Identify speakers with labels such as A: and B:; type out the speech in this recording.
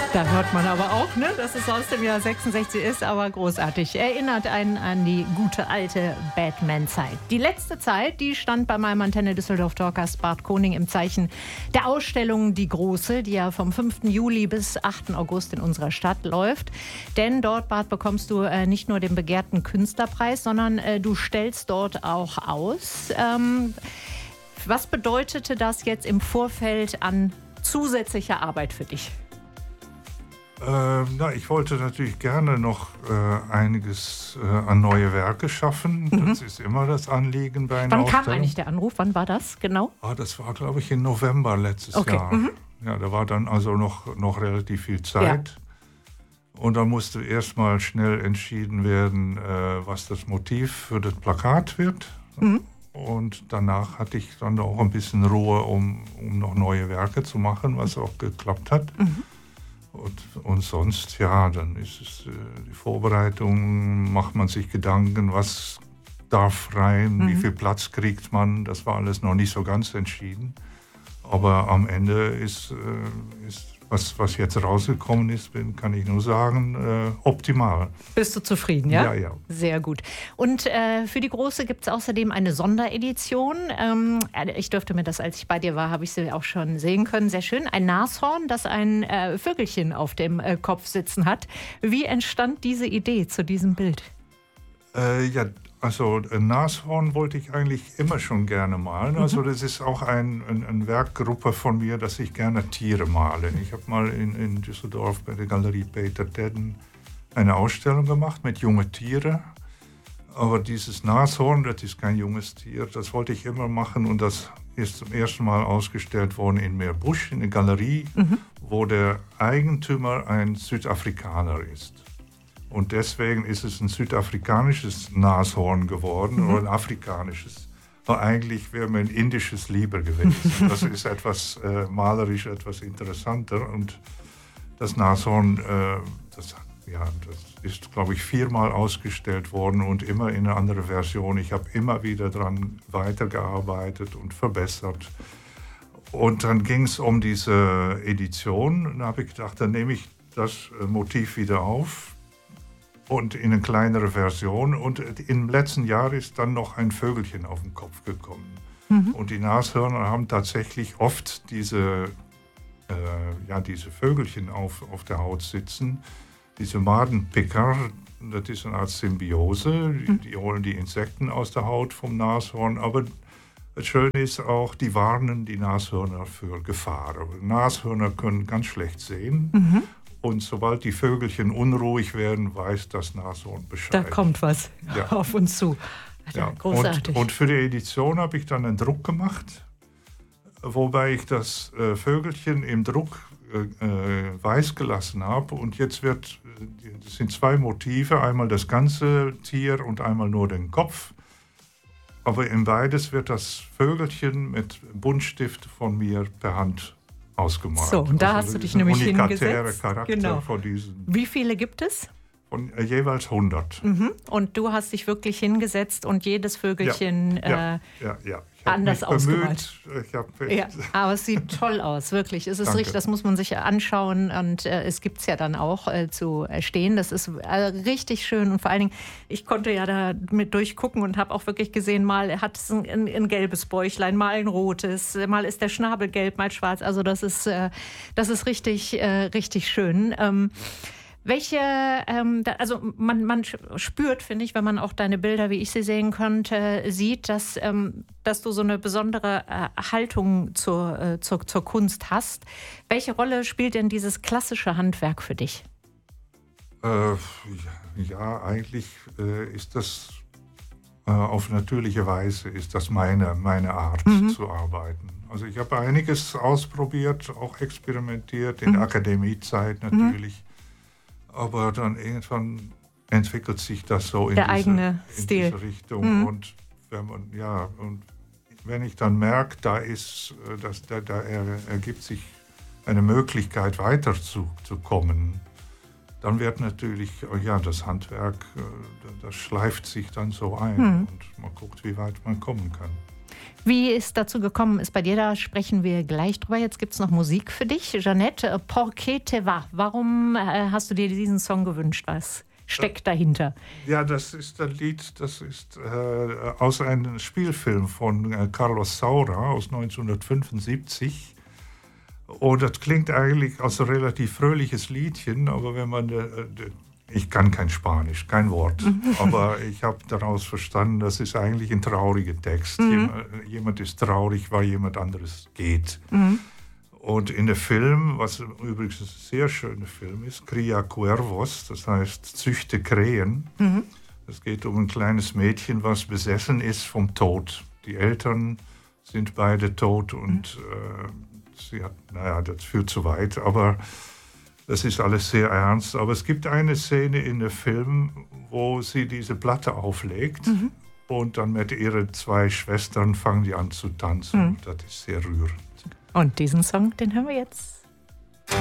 A: Da hört man aber auch, ne, dass es aus dem Jahr 66 ist, aber großartig. Erinnert einen an die gute alte Batman-Zeit. Die letzte Zeit, die stand bei meinem Antenne Düsseldorf Talkgast Bart Koning im Zeichen der Ausstellung Die Große, die ja vom 5. Juli bis 8. August in unserer Stadt läuft. Denn dort, Bart, bekommst du nicht nur den begehrten Künstlerpreis, sondern du stellst dort auch aus. Was bedeutete das jetzt im Vorfeld an zusätzlicher Arbeit für dich?
B: Ich wollte natürlich gerne noch einiges an neue Werke schaffen. Das ist immer das Anliegen bei einer Ausstellung.
A: Wann kam eigentlich der Anruf? Wann war das genau?
B: Das war, glaube ich, im November letztes Jahr. Ja, da war dann also noch relativ viel Zeit. Ja. Und dann musste erstmal schnell entschieden werden, was das Motiv für das Plakat wird. Und danach hatte ich dann auch ein bisschen Ruhe, um noch neue Werke zu machen, was auch geklappt hat. Und sonst, ja, dann ist es die Vorbereitung, macht man sich Gedanken, was darf rein, wie viel Platz kriegt man, das war alles noch nicht so ganz entschieden. Aber am Ende ist was jetzt rausgekommen ist, kann ich nur sagen, optimal.
A: Bist du zufrieden, ja?
B: Ja.
A: Sehr gut. Und für die Große gibt es außerdem eine Sonderedition. Ich durfte mir das, als ich bei dir war, habe ich sie auch schon sehen können. Sehr schön. Ein Nashorn, das ein Vögelchen auf dem Kopf sitzen hat. Wie entstand diese Idee zu diesem Bild?
B: Also ein Nashorn wollte ich eigentlich immer schon gerne malen. Also das ist auch eine Werkgruppe von mir, dass ich gerne Tiere male. Ich habe mal in Düsseldorf bei der Galerie Peter Tedden eine Ausstellung gemacht mit jungen Tieren. Aber dieses Nashorn, das ist kein junges Tier, das wollte ich immer machen. Und das ist zum ersten Mal ausgestellt worden in Meerbusch, in der Galerie, wo der Eigentümer ein Südafrikaner ist. Und deswegen ist es ein südafrikanisches Nashorn geworden oder ein afrikanisches. Aber eigentlich wäre mir ein indisches lieber gewesen. Das ist etwas malerisch, etwas interessanter. Und das Nashorn, das ist, glaube ich, 4-mal ausgestellt worden und immer in eine andere Version. Ich habe immer wieder daran weitergearbeitet und verbessert. Und dann ging es um diese Edition. Und da habe ich gedacht, dann nehme ich das Motiv wieder auf. Und in eine kleinere Version. Und im letzten Jahr ist dann noch ein Vögelchen auf den Kopf gekommen. Und die Nashörner haben tatsächlich oft diese Vögelchen auf der Haut sitzen. Diese Madenpicker, das ist eine Art Symbiose. Die holen die Insekten aus der Haut vom Nashorn. Aber das Schöne ist auch, die warnen die Nashörner für Gefahren. Nashörner können ganz schlecht sehen. Und sobald die Vögelchen unruhig werden, weiß das Nashorn Bescheid.
A: Da kommt was auf uns zu.
B: Ja.
A: Großartig.
B: Und für die Edition habe ich dann einen Druck gemacht, wobei ich das Vögelchen im Druck weiß gelassen habe. Und jetzt das sind 2 Motive, einmal das ganze Tier und einmal nur den Kopf. Aber in beides wird das Vögelchen mit Buntstift von mir per Hand ausgemalt.
A: So, und da hast du dich nämlich hingesetzt.
B: Charakter von diesen.
A: Wie viele gibt es?
B: Von jeweils 100.
A: Und du hast dich wirklich hingesetzt und jedes Vögelchen anders
B: ausgemalt.
A: Aber es sieht toll aus, wirklich. Es ist richtig, das muss man sich anschauen und es gibt es ja dann auch zu stehen. Das ist richtig schön und vor allen Dingen, ich konnte ja da mit durchgucken und habe auch wirklich gesehen, mal hat es ein gelbes Bäuchlein, mal ein rotes, mal ist der Schnabel gelb, mal schwarz. Also das ist richtig schön. Also man spürt, finde ich, wenn man auch deine Bilder, wie ich sie sehen konnte, sieht, dass du so eine besondere Haltung zur Kunst hast. Welche Rolle spielt denn dieses klassische Handwerk für dich?
B: Eigentlich ist das auf natürliche Weise ist das meine Art zu arbeiten. Also ich habe einiges ausprobiert, auch experimentiert, in der Akademiezeit natürlich. Aber dann irgendwann entwickelt sich das so in diese Richtung. Und wenn ich dann merke, da ergibt sich eine Möglichkeit weiterzukommen, dann wird natürlich das Handwerk, das schleift sich dann so ein und man guckt, wie weit man kommen kann.
A: Wie es dazu gekommen ist bei dir, da sprechen wir gleich drüber. Jetzt gibt es noch Musik für dich. Jeanette, Por qué te va? Warum hast du dir diesen Song gewünscht? Was steckt dahinter?
B: Ja, das ist ein Lied, das ist aus einem Spielfilm von Carlos Saura aus 1975. Und das klingt eigentlich als ein relativ fröhliches Liedchen, aber wenn man... Ich kann kein Spanisch, kein Wort, aber ich habe daraus verstanden, das ist eigentlich ein trauriger Text. Jemand ist traurig, weil jemand anderes geht. Und in dem Film, was übrigens ein sehr schöner Film ist, Cría Cuervos, das heißt Züchte Krähen. Es geht um ein kleines Mädchen, was besessen ist vom Tod. Die Eltern sind beide tot und sie hat, das führt zu weit, aber das ist alles sehr ernst. Aber es gibt eine Szene in dem Film, wo sie diese Platte auflegt und dann mit ihren 2 Schwestern fangen die an zu tanzen. Das ist sehr rührend.
A: Und diesen Song, den hören wir jetzt.